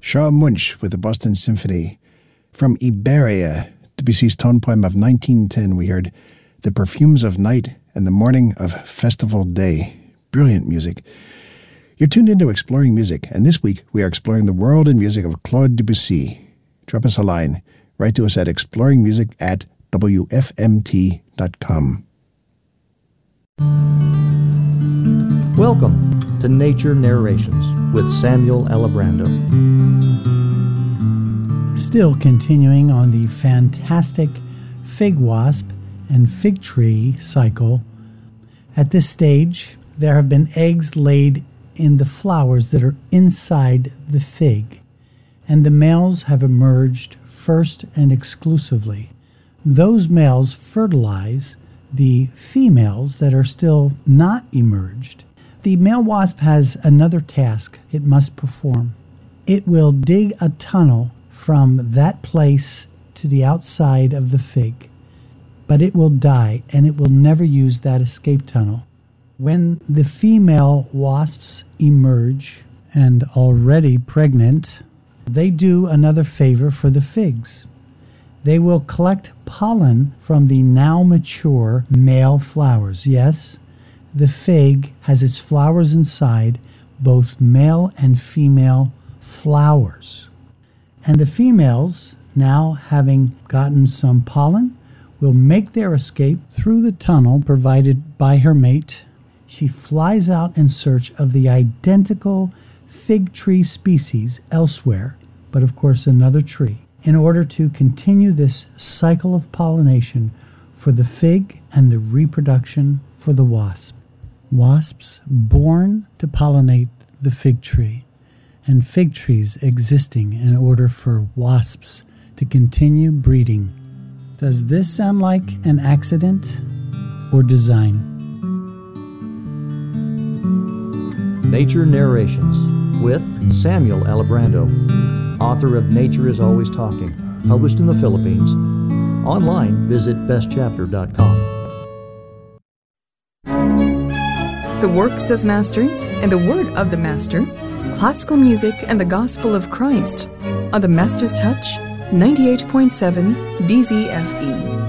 Shaw Munch with the Boston Symphony. From Iberia, Debussy's tone poem of 1910, we heard The Perfumes of Night and the Morning of Festival Day. Brilliant music. You're tuned into Exploring Music, and this week we are exploring the world and music of Claude Debussy. Drop us a line. Write to us at exploringmusic@wfmt.com. Welcome to Nature Narrations with Samuel Alibrando. Still continuing on the fantastic fig wasp and fig tree cycle, at this stage there have been eggs laid in the flowers that are inside the fig, and the males have emerged first and exclusively. Those males fertilize the females that are still not emerged. The male wasp has another task it must perform. It will dig a tunnel from that place to the outside of the fig, but it will die and it will never use that escape tunnel. When the female wasps emerge and already pregnant, they do another favor for the figs. They will collect pollen from the now mature male flowers. Yes, the fig has its flowers inside, both male and female flowers. And the females, now having gotten some pollen, will make their escape through the tunnel provided by her mate. She flies out in search of the identical fig tree species elsewhere, but of course another tree, in order to continue this cycle of pollination for the fig and the reproduction for the wasp. Wasps born to pollinate the fig tree, and fig trees existing in order for wasps to continue breeding. Does this sound like an accident or design? Nature Narrations with Samuel Alibrando, author of Nature is Always Talking, published in the Philippines. Online, visit bestchapter.com. The works of masters and the word of the master, classical music and the gospel of Christ on the Master's Touch 98.7 DZFE.